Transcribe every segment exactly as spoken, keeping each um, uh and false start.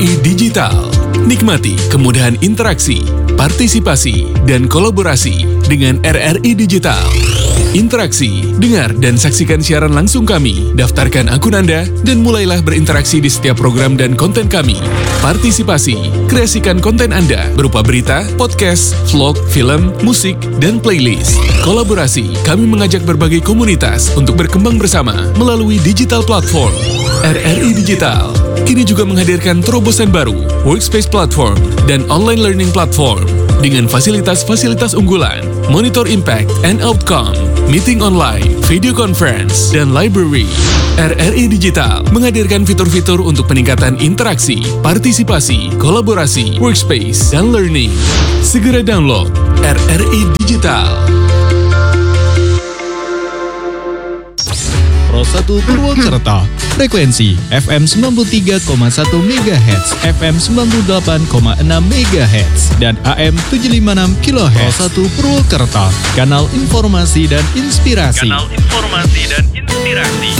I Digital. Nikmati kemudahan interaksi, partisipasi, dan kolaborasi dengan R R I Digital. Interaksi, dengar dan saksikan siaran langsung kami, daftarkan akun Anda, dan mulailah berinteraksi di setiap program dan konten kami. Partisipasi, kreasikan konten Anda berupa berita, podcast, vlog, film, musik, dan playlist. Kolaborasi, kami mengajak berbagai komunitas untuk berkembang bersama melalui digital platform. R R I Digital kini juga menghadirkan terobosan baru, workspace platform, dan online learning platform dengan fasilitas-fasilitas unggulan, monitor impact and outcome, meeting online, video conference, dan library. R R I Digital menghadirkan fitur-fitur untuk peningkatan interaksi, partisipasi, kolaborasi, workspace, dan learning. Segera download R R I Digital. Pro satu Purwokerto, frekuensi F M sembilan puluh tiga koma satu megahertz, F M sembilan puluh delapan koma enam megahertz, dan A M tujuh ratus lima puluh enam kilohertz. Pro satu Purwokerto, kanal informasi dan inspirasi. Kanal informasi dan inspirasi.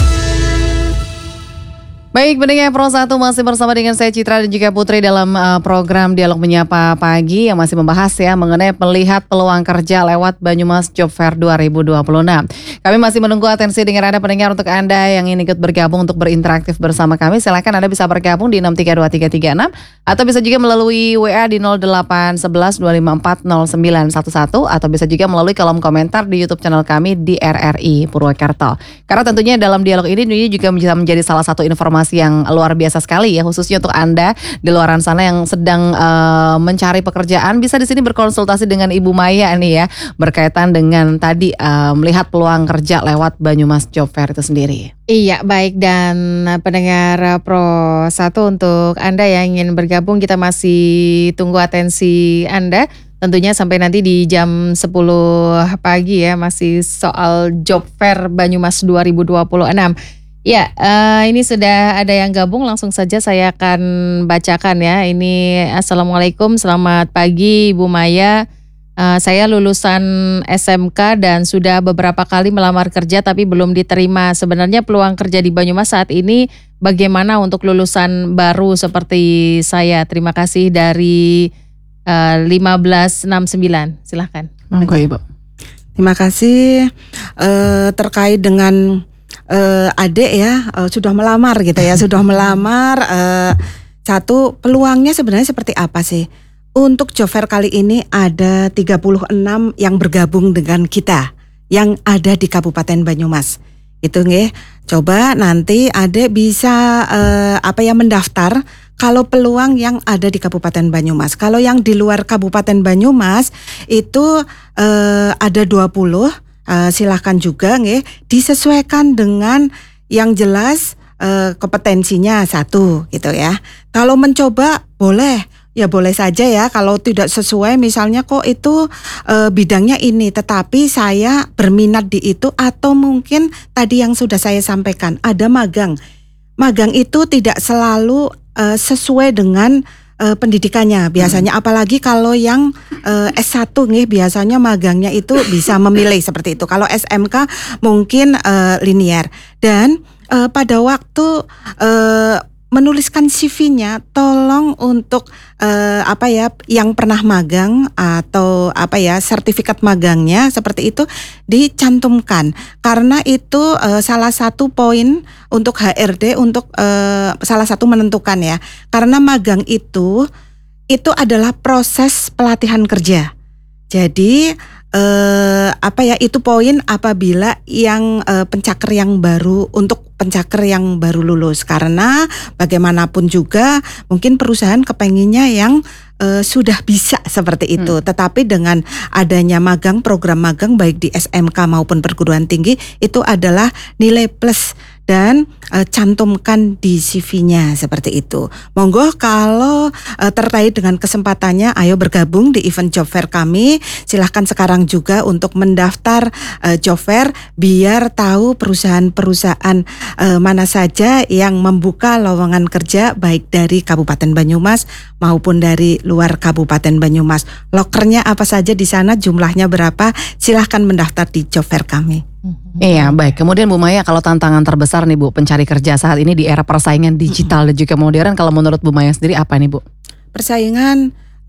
Baik, pendengar Pro satu masih bersama dengan saya Citra dan juga Putri dalam uh, program Dialog Menyapa Pagi yang masih membahas ya mengenai melihat peluang kerja lewat Banyumas Job Fair dua ribu dua puluh enam. Kami masih menunggu atensi dengan Anda pendengar. Untuk Anda yang ingin ikut bergabung untuk berinteraktif bersama kami, silakan Anda bisa bergabung di enam tiga dua tiga tiga enam atau bisa juga melalui W A di nol delapan satu satu dua lima empat nol sembilan satu satu atau bisa juga melalui kolom komentar di YouTube channel kami di R R I Purwokerto. Karena tentunya dalam dialog ini ini juga bisa menjadi salah satu informasi yang luar biasa sekali ya, khususnya untuk Anda di luar sana yang sedang uh, mencari pekerjaan, bisa di sini berkonsultasi dengan Ibu Maya nih ya, berkaitan dengan tadi uh, melihat peluang kerja lewat Banyumas Job Fair itu sendiri. Iya, baik, dan pendengar Pro satu untuk Anda yang ingin bergabung, kita masih tunggu atensi Anda. Tentunya sampai nanti di jam sepuluh pagi ya, masih soal Job Fair Banyumas dua ribu dua puluh enam. Ya, uh, ini sudah ada yang gabung, langsung saja saya akan bacakan ya. Ini Assalamualaikum, selamat pagi Ibu Maya. Uh, saya lulusan S M K dan sudah beberapa kali melamar kerja tapi belum diterima. Sebenarnya peluang kerja di Banyumas saat ini bagaimana untuk lulusan baru seperti saya? Terima kasih dari uh, lima belas enam puluh sembilan. Silahkan. Oke, Ibu. Terima kasih. Uh, terkait dengan Uh, adik ya uh, sudah melamar gitu ya, sudah melamar. Uh, satu, peluangnya sebenarnya seperti apa sih? Untuk Job Fair kali ini ada tiga puluh enam yang bergabung dengan kita yang ada di Kabupaten Banyumas. Itu nggih. Coba nanti adik bisa uh, apa ya mendaftar kalau peluang yang ada di Kabupaten Banyumas. Kalau yang di luar Kabupaten Banyumas itu uh, ada dua puluh. Uh, silahkan juga nggih disesuaikan dengan yang jelas uh, kompetensinya satu gitu ya. Kalau mencoba boleh, ya boleh saja ya. Kalau tidak sesuai misalnya kok itu uh, bidangnya ini, tetapi saya berminat di itu, atau mungkin tadi yang sudah saya sampaikan ada magang. Magang itu tidak selalu uh, sesuai dengan Uh, pendidikannya biasanya, hmm. apalagi kalau yang uh, S satu nih biasanya magangnya itu bisa memilih seperti itu. Kalau S M K mungkin uh, linear. Dan uh, pada waktu uh, menuliskan C V-nya, tolong untuk uh, apa ya yang pernah magang atau apa ya sertifikat magangnya seperti itu dicantumkan, karena itu uh, salah satu poin untuk H R D untuk uh, salah satu menentukan ya, karena magang itu itu adalah proses pelatihan kerja. Jadi eh, apa ya itu poin apabila yang eh, pencaker yang baru, untuk pencaker yang baru lulus, karena bagaimanapun juga mungkin perusahaan kepenginnya yang eh, sudah bisa seperti itu. Hmm. Tetapi dengan adanya magang, program magang baik di S M K maupun perguruan tinggi itu adalah nilai plus, dan e, cantumkan di C V-nya seperti itu. Monggo kalau e, terkait dengan kesempatannya, ayo bergabung di event Job Fair kami. Silahkan sekarang juga untuk mendaftar e, Job Fair biar tahu perusahaan-perusahaan e, mana saja yang membuka lowongan kerja baik dari Kabupaten Banyumas maupun dari luar Kabupaten Banyumas. Lokernya apa saja di sana, jumlahnya berapa? Silahkan mendaftar di Job Fair kami. Iya, baik. Kemudian Bu Maya, kalau tantangan terbesar nih Bu, pencari kerja saat ini di era persaingan digital dan juga modern, kalau menurut Bu Maya sendiri apa nih Bu? Persaingan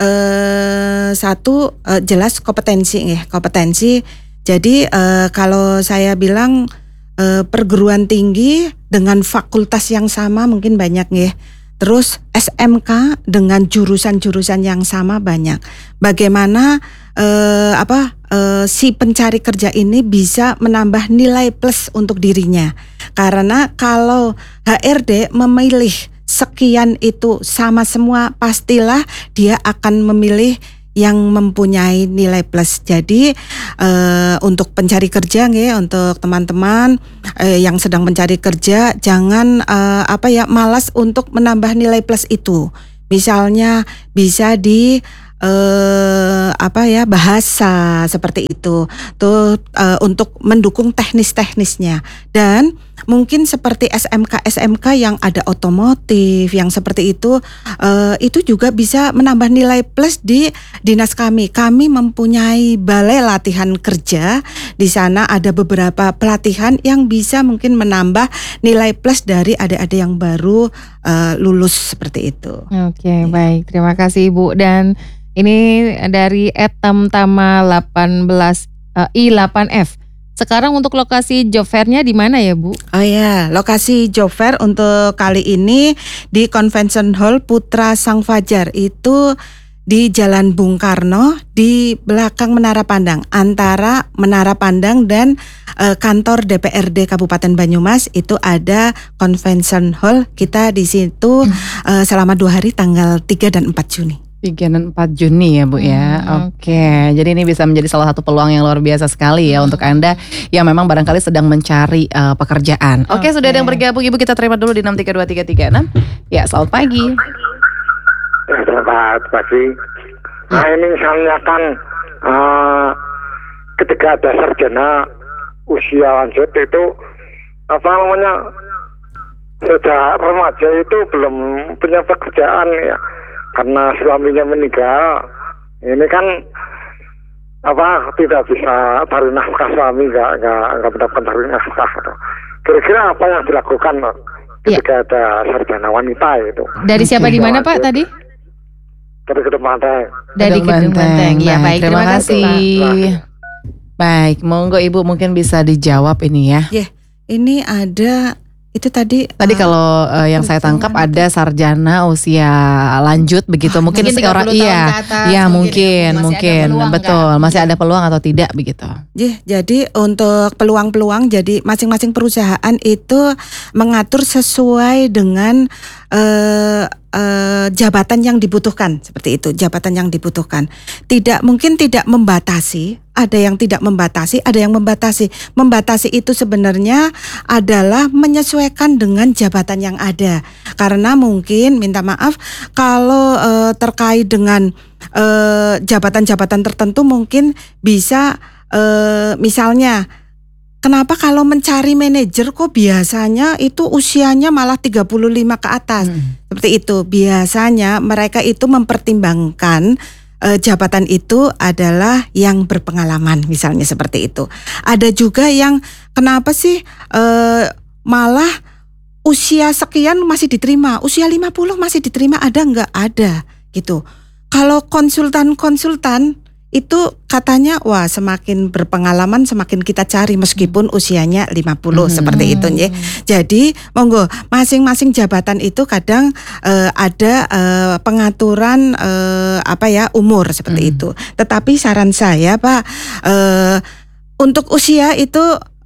eh, satu eh, jelas kompetensi ya, kompetensi. Jadi eh, kalau saya bilang eh, perguruan tinggi dengan fakultas yang sama mungkin banyak ya. Terus S M K dengan jurusan-jurusan yang sama banyak. Bagaimana eh, apa eh, si pencari kerja ini bisa menambah nilai plus untuk dirinya. Karena kalau H R D memilih sekian itu sama semua, pastilah dia akan memilih yang mempunyai nilai plus. Jadi eh, untuk pencari kerja ya, untuk teman-teman eh, yang sedang mencari kerja, jangan eh, apa ya malas untuk menambah nilai plus itu. Misalnya bisa di eh, apa ya bahasa seperti itu tuh eh, untuk mendukung teknis-teknisnya. Dan mungkin seperti S M K S M K yang ada otomotif yang seperti itu eh, itu juga bisa menambah nilai plus di dinas kami. Kami mempunyai balai latihan kerja. Di sana ada beberapa pelatihan yang bisa mungkin menambah nilai plus dari adik-adik yang baru eh, lulus seperti itu. Oke, baik. Terima kasih Ibu. Dan ini dari et tamtama delapan belas uh, i delapan f. Sekarang untuk lokasi job fair-nya di mana ya Bu? Oh ya, lokasi job fair untuk kali ini di Convention Hall Putra Sang Fajar, itu di Jalan Bung Karno di belakang Menara Pandang, antara Menara Pandang dan e, kantor D P R D Kabupaten Banyumas. Itu ada Convention Hall. Kita di situ hmm. e, selama dua hari tanggal tiga dan empat Juni. tiga dan empat Juni ya Bu ya. Hmm. Oke, jadi ini bisa menjadi salah satu peluang yang luar biasa sekali ya hmm. untuk Anda yang memang barangkali sedang mencari uh, pekerjaan. Oke, okay, sudah ada yang bergabung Ibu, kita terima dulu di enam tiga dua tiga tiga enam. Ya, selamat pagi. Selamat pagi. Nah ini misalnya kan uh, ketika ada sarjana usia lanjut itu apa namanya sudah remaja itu belum punya pekerjaan ya, karena suaminya meninggal. Ini kan apa tidak bisa tarik nafkah, suami nggak nggak nggak mendapatkan tarik nafkah. Kira-kira apa yang dilakukan ketika ya. ada sarjana wanita itu? Dari siapa di mana Pak tadi? Dari Gedung Banteng. Dari Gedung Banteng. Ya, baik, terima, terima kasih. kasih. Baik, monggo Ibu mungkin bisa dijawab ini ya. Ya, yeah, ini ada. Itu tadi tadi uh, kalau uh, yang saya tangkap ada sarjana usia lanjut begitu, mungkin, mungkin seorang iya ya mungkin mungkin, mungkin betul, masih ada peluang atau tidak begitu. Yeah, jadi untuk peluang-peluang, jadi masing-masing perusahaan itu mengatur sesuai dengan uh, uh, jabatan yang dibutuhkan, seperti itu, jabatan yang dibutuhkan. Tidak mungkin tidak membatasi. Ada yang tidak membatasi, ada yang membatasi. Membatasi itu sebenarnya adalah menyesuaikan dengan jabatan yang ada. Karena mungkin, minta maaf, kalau e, terkait dengan e, jabatan-jabatan tertentu mungkin bisa e, misalnya, kenapa kalau mencari manajer kok biasanya itu usianya malah tiga puluh lima ke atas. Hmm. Seperti itu. Biasanya mereka itu mempertimbangkan E, jabatan itu adalah yang berpengalaman, misalnya seperti itu. Ada juga yang kenapa sih e, malah usia sekian masih diterima, usia lima puluh masih diterima, ada nggak? Ada gitu. Kalau konsultan-konsultan itu katanya wah semakin berpengalaman semakin kita cari meskipun usianya lima puluh, hmm. seperti itu ya. Jadi monggo masing-masing jabatan itu kadang uh, ada uh, pengaturan uh, apa ya umur seperti hmm. itu. Tetapi saran saya Pak, uh, untuk usia itu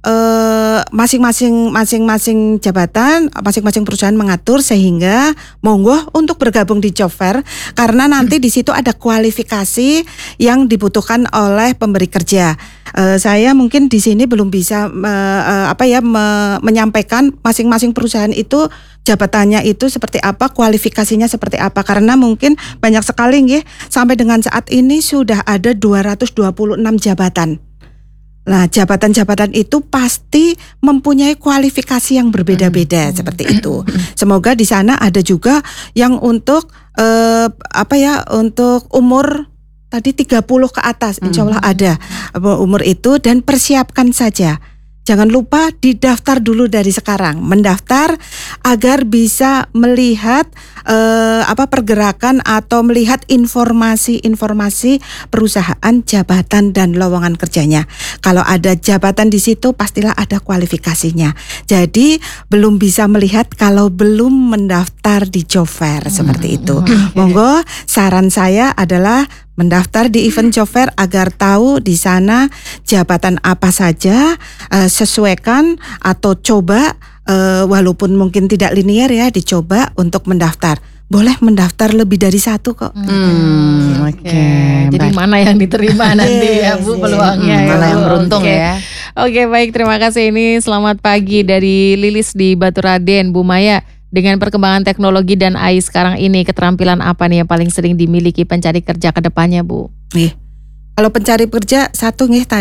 Uh, masing-masing masing-masing jabatan, masing-masing perusahaan mengatur sehingga monggo untuk bergabung di job fair, karena nanti di situ ada kualifikasi yang dibutuhkan oleh pemberi kerja. Uh, saya mungkin di sini belum bisa uh, uh, apa ya me, menyampaikan masing-masing perusahaan itu jabatannya itu seperti apa, kualifikasinya seperti apa, karena mungkin banyak sekali nggih, sampai dengan saat ini sudah ada dua ratus dua puluh enam jabatan. Nah, jabatan-jabatan itu pasti mempunyai kualifikasi yang berbeda-beda, hmm. seperti itu. Semoga di sana ada juga yang untuk eh, apa ya, untuk umur tadi tiga puluh ke atas, insya Allah hmm. ada umur itu, dan persiapkan saja. jangan lupa didaftar dulu dari sekarang, mendaftar agar bisa melihat eh, apa pergerakan atau melihat informasi-informasi perusahaan, jabatan dan lowongan kerjanya. Kalau ada jabatan di situ pastilah ada kualifikasinya. Jadi belum bisa melihat kalau belum mendaftar di job fair hmm. seperti itu. Okay. Monggo saran saya adalah mendaftar di event job fair agar tahu di sana jabatan apa saja, uh, sesuaikan atau coba uh, walaupun mungkin tidak linear ya, dicoba untuk mendaftar. Boleh mendaftar lebih dari satu kok. Hmm, Oke. Okay. Jadi Baik. mana yang diterima nanti ya Bu peluangnya Hmm, ya. mana yang Bu. beruntung Oke. ya. Oke, baik, terima kasih. Ini selamat pagi dari Lilis di Baturaden, Bu Maya. Dengan perkembangan teknologi dan A I sekarang ini, keterampilan apa nih yang paling sering dimiliki pencari kerja ke depannya, Bu? Nih, kalau pencari kerja satu nih